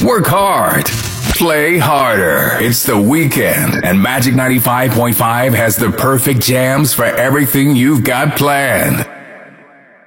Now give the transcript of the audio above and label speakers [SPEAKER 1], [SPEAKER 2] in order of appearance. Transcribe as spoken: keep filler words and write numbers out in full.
[SPEAKER 1] Work hard. Play harder. It's the weekend, and Magic ninety-five point five has the perfect jams for everything you've got planned.